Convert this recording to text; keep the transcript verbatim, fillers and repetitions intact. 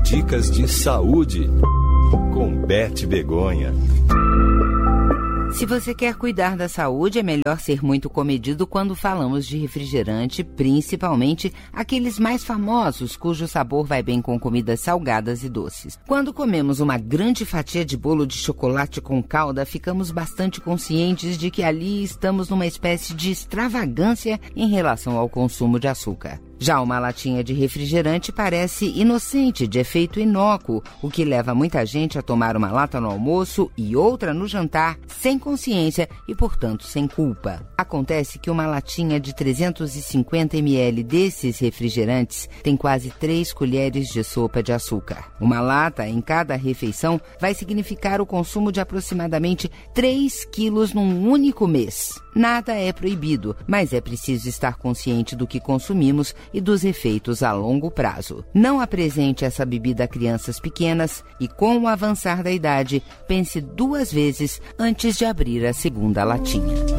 Dicas de saúde com Beth Begonha. Se você quer cuidar da saúde, é melhor ser muito comedido quando falamos de refrigerante, principalmente aqueles mais famosos, cujo sabor vai bem com comidas salgadas e doces. Quando comemos uma grande fatia de bolo de chocolate com calda, ficamos bastante conscientes de que ali estamos numa espécie de extravagância em relação ao consumo de açúcar. Já uma latinha de refrigerante parece inocente, de efeito inócuo, o que leva muita gente a tomar uma lata no almoço e outra no jantar, sem consciência e, portanto, sem culpa. Acontece que uma latinha de trezentos e cinquenta mililitros desses refrigerantes tem quase três colheres de sopa de açúcar. Uma lata em cada refeição vai significar o consumo de aproximadamente três quilos num único mês. Nada é proibido, mas é preciso estar consciente do que consumimos e dos efeitos a longo prazo. Não apresente essa bebida a crianças pequenas e, com o avançar da idade, pense duas vezes antes de abrir a segunda latinha.